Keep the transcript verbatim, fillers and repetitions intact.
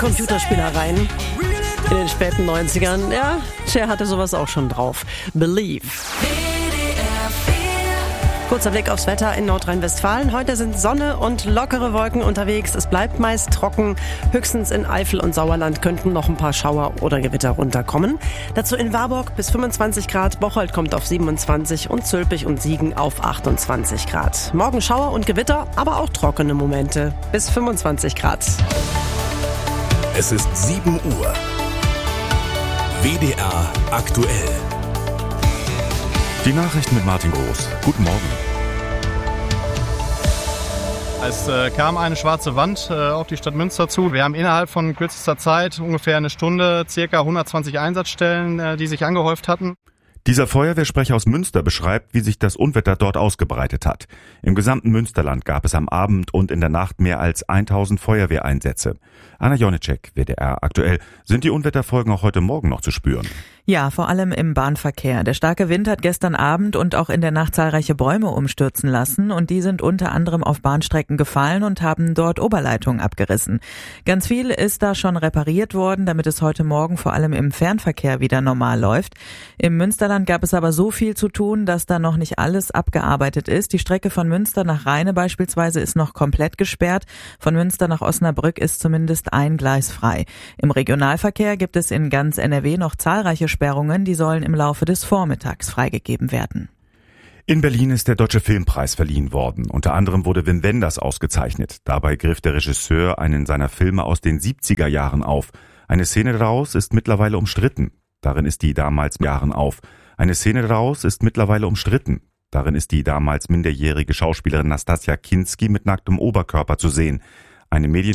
Computerspielereien in den späten neunzigern. Ja, Cher hatte sowas auch schon drauf. Believe. Kurzer Blick aufs Wetter in Nordrhein-Westfalen. Heute sind Sonne und lockere Wolken unterwegs. Es bleibt meist trocken. Höchstens in Eifel und Sauerland könnten noch ein paar Schauer oder Gewitter runterkommen. Dazu in Warburg bis fünfundzwanzig Grad. Bocholt kommt auf siebenundzwanzig und Zülpich und Siegen auf achtundzwanzig Grad. Morgen Schauer und Gewitter, aber auch trockene Momente bis fünfundzwanzig Grad. Es ist sieben Uhr. W D R aktuell. Die Nachrichten mit Martin Groß. Guten Morgen. Es äh, kam eine schwarze Wand äh, auf die Stadt Münster zu. Wir haben innerhalb von kürzester Zeit, ungefähr eine Stunde, circa hundertzwanzig Einsatzstellen, äh, die sich angehäuft hatten. Dieser Feuerwehrsprecher aus Münster beschreibt, wie sich das Unwetter dort ausgebreitet hat. Im gesamten Münsterland gab es am Abend und in der Nacht mehr als tausend Feuerwehreinsätze. Anna Jonitschek, W D R aktuell. Sind die Unwetterfolgen auch heute Morgen noch zu spüren? Ja, vor allem im Bahnverkehr. Der starke Wind hat gestern Abend und auch in der Nacht zahlreiche Bäume umstürzen lassen und die sind unter anderem auf Bahnstrecken gefallen und haben dort Oberleitungen abgerissen. Ganz viel ist da schon repariert worden, damit es heute Morgen vor allem im Fernverkehr wieder normal läuft. Im Münsterland gab es aber so viel zu tun, dass da noch nicht alles abgearbeitet ist. Die Strecke von Münster nach Rheine beispielsweise ist noch komplett gesperrt. Von Münster nach Osnabrück ist zumindest ein Gleis frei. Im Regionalverkehr gibt es in ganz N R W noch zahlreiche Sperrungen, die sollen im Laufe des Vormittags freigegeben werden. In Berlin ist der Deutsche Filmpreis verliehen worden. Unter anderem wurde Wim Wenders ausgezeichnet. Dabei griff der Regisseur einen seiner Filme aus den siebziger Jahren auf. Eine Szene daraus ist mittlerweile umstritten. Darin ist die damals Jahren auf. Eine Szene daraus ist mittlerweile umstritten. Darin ist die damals minderjährige Schauspielerin Nastassja Kinski mit nacktem Oberkörper zu sehen. Eine Medien